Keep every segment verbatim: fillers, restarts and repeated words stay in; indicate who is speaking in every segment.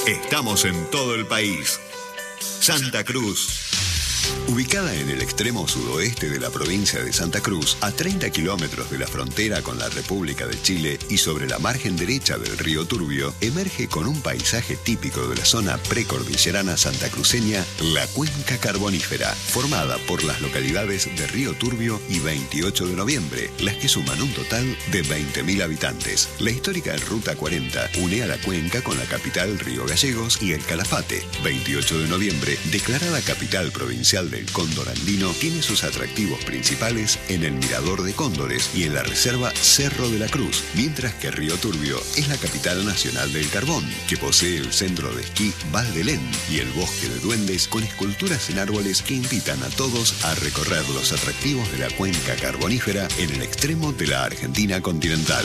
Speaker 1: Estamos en todo el país. Santa Cruz. Ubicada en el extremo sudoeste de la provincia de Santa Cruz, a treinta kilómetros de la frontera con la República de Chile y sobre la margen derecha del río Turbio, emerge con un paisaje típico de la zona precordillerana santacruceña, la Cuenca Carbonífera, formada por las localidades de Río Turbio y veintiocho de noviembre, las que suman un total de veinte mil habitantes. La histórica Ruta cuarenta une a la cuenca con la capital Río Gallegos y el Calafate. veintiocho de noviembre, declarada capital provincial del cóndor andino, tiene sus atractivos principales en el Mirador de Cóndores y en la reserva Cerro de la Cruz, mientras que Río Turbio es la capital nacional del carbón, que posee el centro de esquí Val de Lén y el bosque de duendes con esculturas en árboles que invitan a todos a recorrer los atractivos de la cuenca carbonífera en el extremo de la Argentina continental.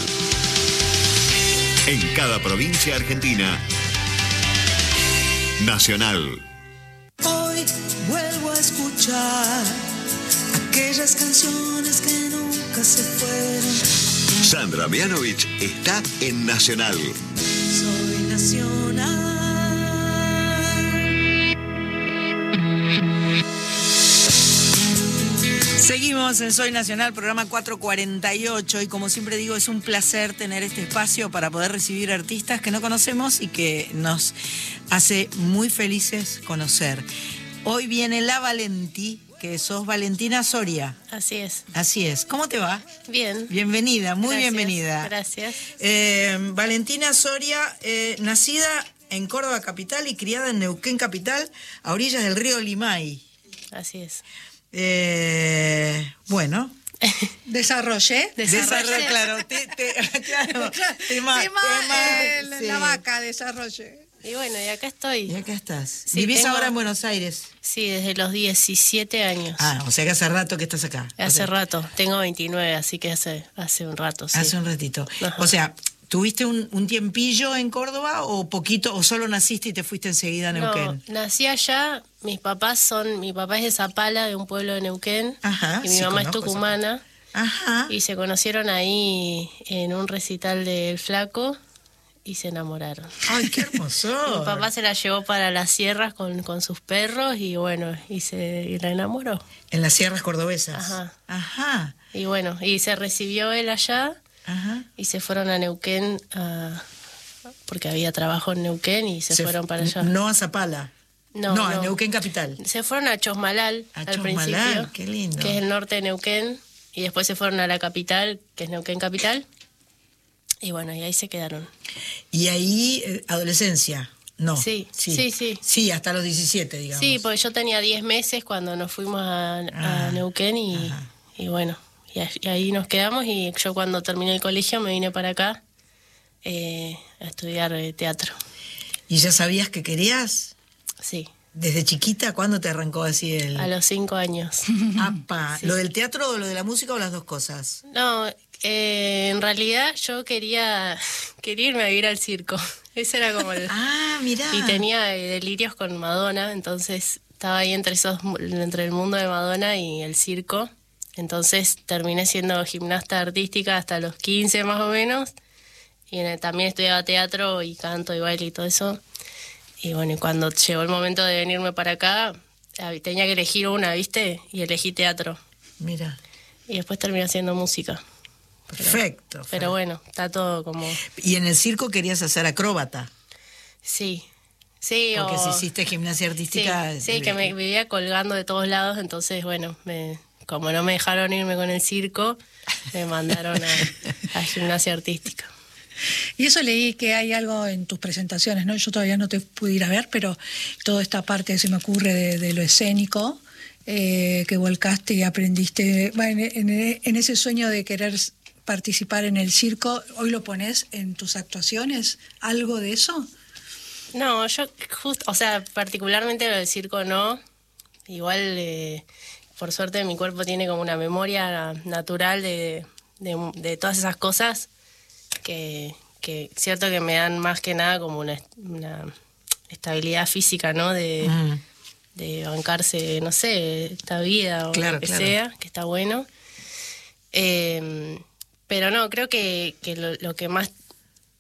Speaker 1: En cada provincia argentina, Nacional.
Speaker 2: Hoy vuelvo a escuchar aquellas canciones que nunca se fueron.
Speaker 1: Sandra Mianovich está en Nacional.
Speaker 2: Soy Nacional.
Speaker 3: Seguimos en Soy Nacional, programa cuatrocientos cuarenta y ocho, y como siempre digo, es un placer tener este espacio para poder recibir artistas que no conocemos y que nos hace muy felices conocer. Hoy viene la Valentí, que sos Valentina Soria.
Speaker 4: Así es.
Speaker 3: Así es. ¿Cómo te va?
Speaker 4: Bien.
Speaker 3: Bienvenida, muy
Speaker 4: Gracias,
Speaker 3: bienvenida.
Speaker 4: Gracias.
Speaker 3: Eh, Valentina Soria, eh, nacida en Córdoba capital y criada en Neuquén capital, a orillas del río Limay.
Speaker 4: Así es.
Speaker 3: Eh, bueno.
Speaker 5: Desarrollé.
Speaker 3: Desarrollé, claro. Te, te, claro, tema,
Speaker 5: tema,
Speaker 3: tema,
Speaker 5: eh,
Speaker 3: sí.
Speaker 5: La vaca, desarrollé.
Speaker 4: Y bueno, y acá estoy.
Speaker 3: Y acá estás.
Speaker 4: Sí,
Speaker 3: ¿Vivís
Speaker 4: tengo...
Speaker 3: ahora en Buenos Aires?
Speaker 4: Sí, desde los diecisiete años.
Speaker 3: Ah, o sea que hace rato que estás acá.
Speaker 4: Hace
Speaker 3: o sea,
Speaker 4: rato. Tengo veintinueve, así que hace, hace un rato, sí.
Speaker 3: Hace un ratito.
Speaker 4: Ajá.
Speaker 3: O sea, ¿tuviste un, un tiempillo en Córdoba o poquito, o solo naciste y te fuiste enseguida a Neuquén?
Speaker 4: No, nací allá. Mis papás son... Mi papá es de Zapala, de un pueblo de Neuquén.
Speaker 3: Ajá,
Speaker 4: y mi
Speaker 3: sí,
Speaker 4: mamá es
Speaker 3: conozco
Speaker 4: tucumana.
Speaker 3: Ajá.
Speaker 4: Y se conocieron ahí en un recital del Flaco y se enamoraron.
Speaker 3: ¡Ay, qué hermoso!
Speaker 4: Mi papá se la llevó para las sierras con, con sus perros y bueno, y se y la enamoró.
Speaker 3: En las sierras cordobesas.
Speaker 4: Ajá.
Speaker 3: Ajá.
Speaker 4: Y bueno, y se recibió él allá.
Speaker 3: Ajá.
Speaker 4: Y se fueron a Neuquén a, porque había trabajo en Neuquén y se, se fueron para allá.
Speaker 3: No a Zapala.
Speaker 4: No,
Speaker 3: no,
Speaker 4: no,
Speaker 3: a Neuquén capital.
Speaker 4: Se fueron a Chosmalal
Speaker 3: a
Speaker 4: al
Speaker 3: Chosmalal,
Speaker 4: principio,
Speaker 3: qué lindo.
Speaker 4: Que es el norte de Neuquén, y después se fueron a la capital, que es Neuquén capital. Y bueno, y ahí se quedaron.
Speaker 3: ¿Y ahí, eh, adolescencia? No.
Speaker 4: Sí, sí, sí, sí.
Speaker 3: Sí, hasta los diecisiete, digamos.
Speaker 4: Sí, porque yo tenía diez meses cuando nos fuimos a, a ah, Neuquén y, y bueno, y, y ahí nos quedamos y yo cuando terminé el colegio me vine para acá eh, a estudiar eh, teatro.
Speaker 3: ¿Y ya sabías que querías?
Speaker 4: Sí.
Speaker 3: ¿Desde chiquita cuándo te arrancó así el...?
Speaker 4: A los cinco años.
Speaker 3: ¡Apa! Sí. ¿Lo del teatro o lo de la música o las dos cosas?
Speaker 4: No, eh, en realidad yo quería, quería irme a vivir al circo. Ese era como el...
Speaker 3: Ah, mirá.
Speaker 4: Y tenía eh, delirios con Madonna, entonces estaba ahí entre, esos, entre el mundo de Madonna y el circo. Entonces terminé siendo gimnasta artística hasta los quince más o menos. Y en el, también estudiaba teatro y canto y baile y todo eso. Y bueno, y cuando llegó el momento de venirme para acá, tenía que elegir una, ¿viste? Y elegí teatro.
Speaker 3: Mira.
Speaker 4: Y después terminé haciendo música.
Speaker 3: Perfecto.
Speaker 4: Pero, pero bueno, está todo como...
Speaker 3: ¿Y en el circo querías hacer acróbata?
Speaker 4: Sí. Sí,
Speaker 3: Porque
Speaker 4: o...
Speaker 3: si hiciste gimnasia artística...
Speaker 4: Sí, sí, que me vivía colgando de todos lados, entonces, bueno, me, como no me dejaron irme con el circo, me mandaron a, a gimnasia artística.
Speaker 5: Y eso leí que hay algo en tus presentaciones, ¿no? Yo todavía no te pude ir a ver, pero toda esta parte se me ocurre de, de lo escénico, eh, que volcaste y aprendiste, bueno, en, en, en ese sueño de querer participar en el circo, ¿hoy lo pones en tus actuaciones? ¿Algo de eso?
Speaker 4: No, yo justo, o sea, particularmente lo del circo no, igual eh, por suerte mi cuerpo tiene como una memoria natural de, de, de todas esas cosas que, que cierto que me dan más que nada como una, una estabilidad física, ¿no? De, mm. de bancarse, no sé, esta vida o
Speaker 3: claro,
Speaker 4: lo que
Speaker 3: claro.
Speaker 4: sea, que está bueno. Eh, pero no, creo que, que lo, lo que más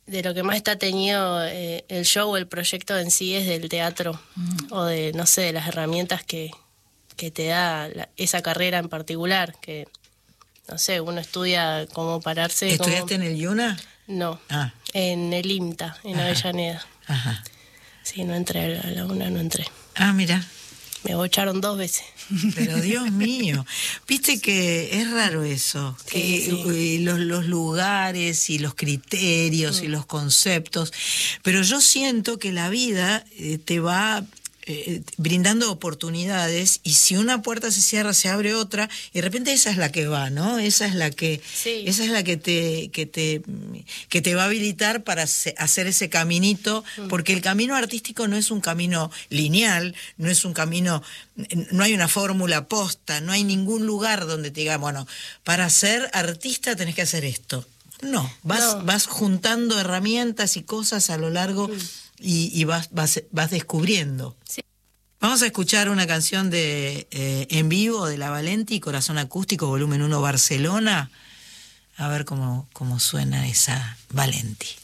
Speaker 4: de lo que más está teñido eh, el show, el proyecto en sí, es del teatro, mm. o de, no sé, de las herramientas que, que te da la, esa carrera en particular, que, no sé, uno estudia cómo pararse.
Speaker 3: ¿Estudiaste
Speaker 4: cómo...
Speaker 3: en el IUNA?
Speaker 4: No,
Speaker 3: ah.
Speaker 4: en el IMTA, en
Speaker 3: Ajá.
Speaker 4: Avellaneda.
Speaker 3: Ajá.
Speaker 4: Sí, no entré a la UNA, no entré.
Speaker 3: Ah, mira.
Speaker 4: Me bocharon dos veces.
Speaker 3: Pero Dios mío, viste que es raro eso,
Speaker 4: Sí,
Speaker 3: que
Speaker 4: sí.
Speaker 3: Los, los lugares y los criterios mm. y los conceptos, pero yo siento que la vida eh, te va eh, brindando oportunidades, y si una puerta se cierra se abre otra, y de repente esa es la que va, ¿no? Esa es la que
Speaker 4: sí.
Speaker 3: esa es la que te que te que te va a habilitar para hacer ese caminito, mm. porque el camino artístico no es un camino lineal, no es un camino, no hay una fórmula posta, no hay ningún lugar donde te diga, bueno, para ser artista tenés que hacer esto. No, vas
Speaker 4: no.
Speaker 3: vas juntando herramientas y cosas a lo largo mm. y, y vas, vas vas descubriendo.
Speaker 4: Sí.
Speaker 3: Vamos a escuchar una canción de eh, en vivo de La Valenti, Corazón Acústico, volumen uno, Barcelona. A ver cómo, cómo suena esa Valenti.